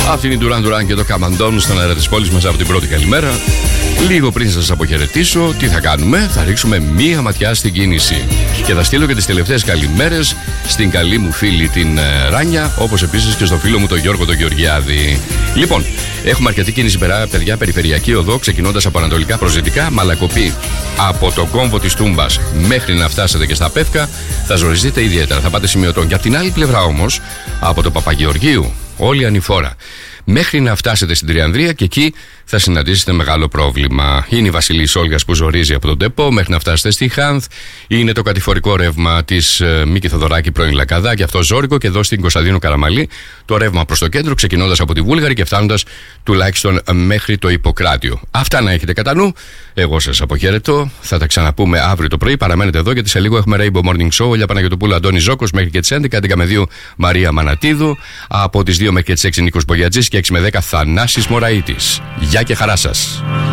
Αυτή είναι η Duran Duran και το Καμαντών στον αέρα της πόλης μας από την πρώτη καλημέρα. Λίγο πριν σας αποχαιρετήσω, τι θα κάνουμε? Θα ρίξουμε μία ματιά στην κίνηση. Και θα στείλω και τις τελευταίες καλημέρες στην καλή μου φίλη την Ράνια, όπως επίσης και στο φίλο μου τον Γιώργο τον Γεωργιάδη. Λοιπόν, έχουμε αρκετή κίνηση, παιδιά, περιφερειακή οδό, ξεκινώντας από ανατολικά προς δυτικά, Μαλακοπή από το κόμβο της Τούμπας μέχρι να φτάσετε και στα Πεύκα, θα ζοριστείτε ιδιαίτερα, θα πάτε σημειωτών. Και από την άλλη πλευρά όμως, από το Παπαγεωργίου, όλη ανηφόρα, μέχρι να φτάσετε στην Τριανδρία και εκεί θα συναντήσετε μεγάλο πρόβλημα. Είναι η Βασιλής Όλγας που ζορίζει από τον Τεπό μέχρι να φτάσετε στη Χάνθ. Είναι το κατηφορικό ρεύμα της Μίκη Θοδωράκη πρώην Λακαδά και αυτό ζόρικο. Και εδώ στην Κωνσταντίνου Καραμαλή το ρεύμα προς το κέντρο, ξεκινώντας από τη Βούλγαρη και φτάνοντας τουλάχιστον μέχρι το Ιπποκράτιο. Αυτά να έχετε κατά νου. Εγώ σας αποχαιρετώ. Θα τα ξαναπούμε αύριο το πρωί. Παραμένετε εδώ γιατί σε λίγο έχουμε Rainbow Morning Show. Ολιά Παναγιωτοπούλου, Αντώνης Ζόκος μέχρι και τις 11. 11 με 2 Μαρία Μανατίδου. Από τις 2 μέχρι και τις 6 Νίκος Μπογιατζής και 6 με 10 Θανάσης Μωραΐτης. Γεια και χαρά σας.